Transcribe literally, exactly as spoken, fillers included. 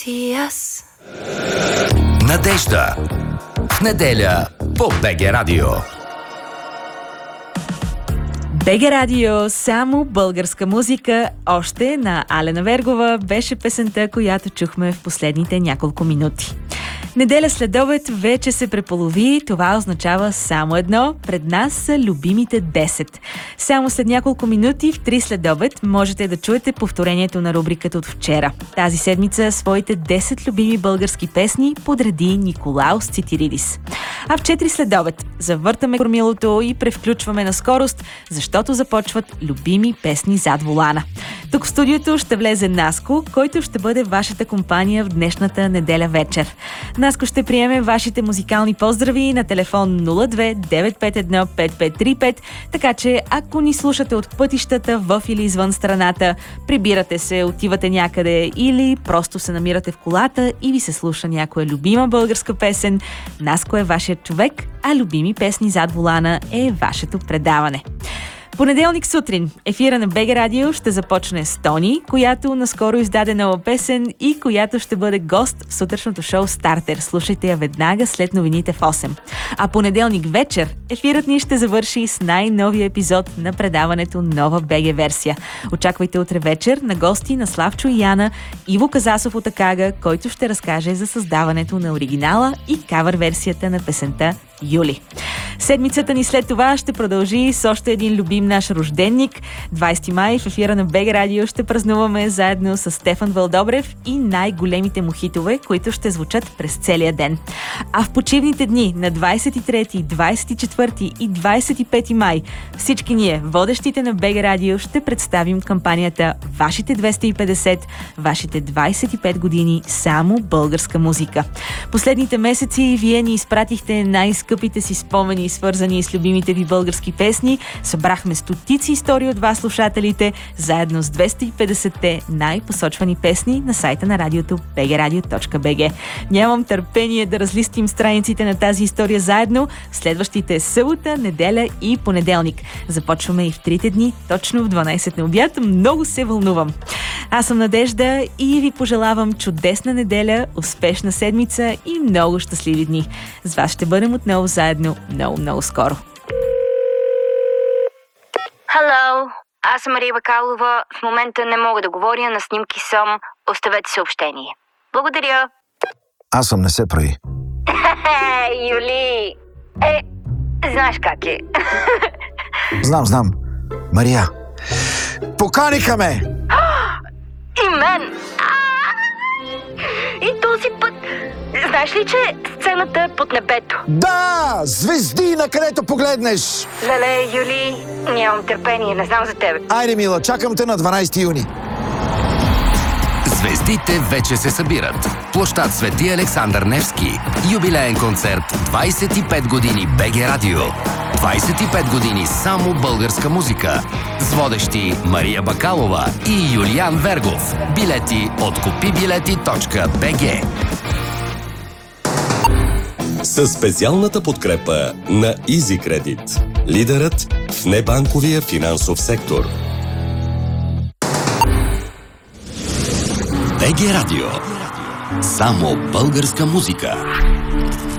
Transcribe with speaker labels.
Speaker 1: Ти аз.
Speaker 2: Надежда. В неделя по БГ Радио.
Speaker 3: БГ Радио, само българска музика. Още на Алена Вергова беше песента, която чухме в последните няколко минути. Неделя след обед вече се преполови, това означава само едно. Пред нас са любимите десет. Само след няколко минути в три след обед можете да чуете повторението на рубриката от вчера. Тази седмица своите десет любими български песни подреди Николаус Цитиридис. А в четири след обед завъртаме кормилото и превключваме на скорост, защото започват любими песни зад волана. Тук в студиото ще влезе Наско, който ще бъде вашата компания в днешната неделя вечер. Наско ще приеме вашите музикални поздрави на телефон нула две девет пет едно пет пет три пет, така че ако ни слушате от пътищата в или извън страната, прибирате се, отивате някъде или просто се намирате в колата и ви се слуша някоя любима българска песен, Наско е вашият човек, а любими песни зад волана е вашето предаване. Понеделник сутрин ефира на БГ Радио ще започне с Тони, която наскоро издаде нова песен и която ще бъде гост в сутрешното шоу Стартер. Слушайте я веднага след новините в осем. А понеделник вечер ефирът ни ще завърши с най-новия епизод на предаването Нова БГ версия. Очаквайте утре вечер на гости на Славчо и Яна, Иво Казасов от Акага, който ще разкаже за създаването на оригинала и кавър версията на песента Юли. Седмицата ни след това ще продължи с още един любим наш рожденник. двайсети май в ефира на БГ Радио ще празнуваме заедно с Стефан Вълдобрев и най-големите му хитове, които ще звучат през целия ден. А в почивните дни на двайсет и трети, двайсет и четвърти и двайсет и пети май всички ние, водещите на БГ Радио, ще представим кампанията Вашите двеста и петдесет, вашите двайсет и пет години само българска музика. Последните месеци вие ни изпратихте най-скъпите си спомени, свързани с любимите ви български песни. Събрахме стотици истории от вас, слушателите, заедно с двеста и петдесетте най-посочвани песни на сайта на радиото би джи радио точка би джи. Нямам търпение да разлистим страниците на тази история заедно в следващите събота, неделя и понеделник. Започваме и в трите дни, точно в дванайсет на обяд. Много се вълнувам. Аз съм Надежда и ви пожелавам чудесна неделя, успешна седмица и много щастливи дни. С вас ще бъдем отново заедно много, много скоро.
Speaker 1: Hello, аз съм Мария Бакалова. В момента не мога да говоря, на снимки съм. Оставете съобщение. Благодаря.
Speaker 4: Аз съм, не се прави.
Speaker 1: Юли! Е, знаеш как е.
Speaker 4: Знам, знам. Мария, поканиха ме!
Speaker 1: И мен! И този път... Знаеш ли, че сцената е под небето?
Speaker 4: Да! Звезди, на където погледнеш!
Speaker 1: Леле, Юли, нямам търпение, не знам за тебе.
Speaker 4: Айде, мила, чакам те на дванайсети юни.
Speaker 2: Звездите вече се събират. Площад Свети Александър Невски. Юбилеен концерт двайсет и пет години БГ Радио. двайсет и пет години само българска музика. С водещи Мария Бакалова и Юлиан Вергов. Билети от купи билети точка би джи.
Speaker 5: Със специалната подкрепа на Easy Credit. Лидерът в небанковия финансов сектор.
Speaker 2: БГ Радио. Само българска музика.